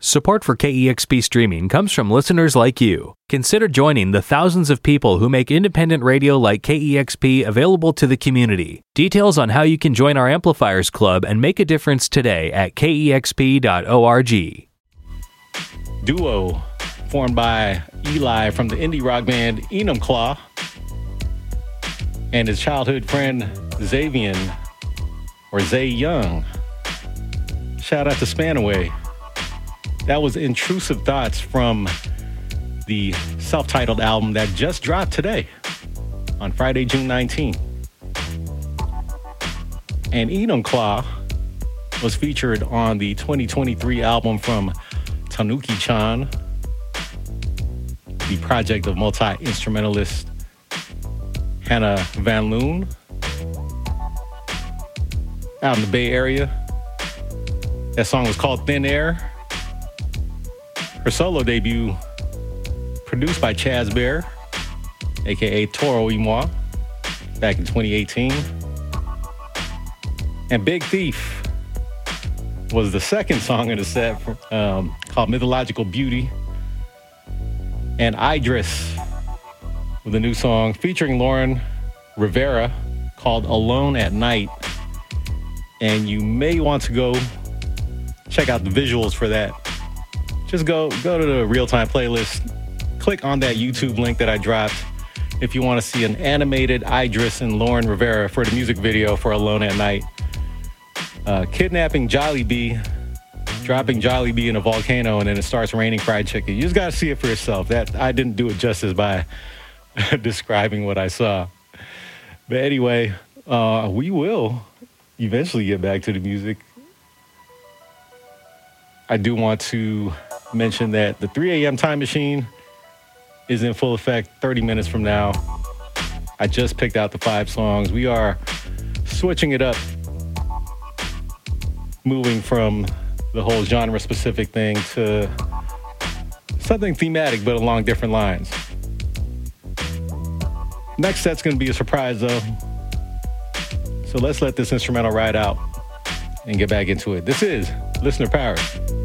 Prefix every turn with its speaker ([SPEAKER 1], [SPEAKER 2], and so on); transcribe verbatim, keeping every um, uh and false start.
[SPEAKER 1] Support for K E X P streaming comes from listeners like you. Consider joining the thousands of people who make independent radio like K E X P available to the community. Details on how you can join our Amplifiers Club and make a difference today at K E X P dot org.
[SPEAKER 2] Duo formed by Eli from the indie rock band Enumclaw and his childhood friend Xavian, or Zay Young. Shout out to Spanaway. That was Intrusive Thoughts from the self-titled album that just dropped today on Friday, June nineteenth. And Enumclaw was featured on the twenty twenty-three album from Tanuki-chan, the project of multi-instrumentalist Hannah Van Loon out in the Bay Area. That song was called Thin Air. Her solo debut, produced by Chaz Bear, aka Toro y Moi, back in twenty eighteen. And Big Thief was the second song in the set, um, called Mythological Beauty. And Idris with a new song featuring Lauren Rivera called Alone at Night. And you may want to go check out the visuals for that. Just go go to the real-time playlist, click on that YouTube link that I dropped if you want to see an animated Idris and Lauren Rivera for the music video for Alone at Night. Uh, kidnapping Jolly Bee, dropping Jolly Bee in a volcano, and then it starts raining fried chicken. You just got to see it for yourself. That I didn't do it justice by describing what I saw. But anyway, uh, we will eventually get back to the music. I do want to mention that the three a.m. time machine is in full effect thirty minutes from now. I just picked out the five songs. We are switching it up, moving from the whole genre-specific thing to something thematic but along different lines. Next set's going to be a surprise, though. So let's let this instrumental ride out and get back into it. This is Listener Power.